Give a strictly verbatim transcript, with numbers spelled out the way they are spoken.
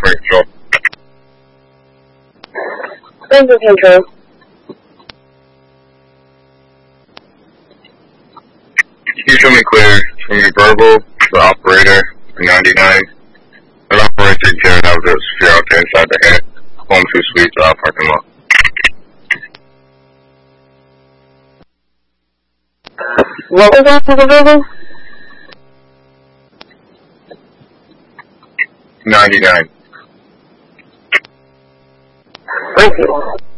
for control. Thank you, control. Can you show me clear from your verbal to the operator, ninety-nine? The operator taking care of that was secure out there inside the head. Home two suites, uh, parking lot. What was that for the verbal? ninety-nine. Thank you.